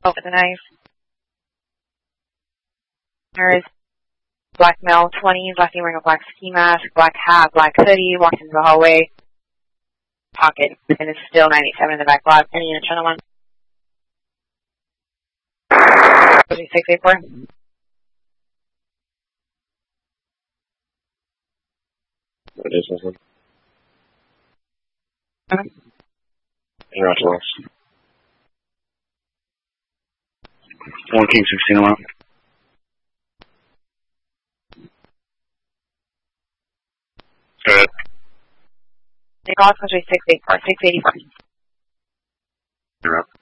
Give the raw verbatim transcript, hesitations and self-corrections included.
with a knife. There is black male, twenty, left wearing a black ski mask, black hat, black hoodie, walks into the hallway, pocket, and is still ninety-seven in the back lot. Any unit, gentlemen? six eight four. What is this one? Okay. Roger, West. One King sixteen, I'm out. Go ahead. Take off country six eight four, six eighty-four. You're up.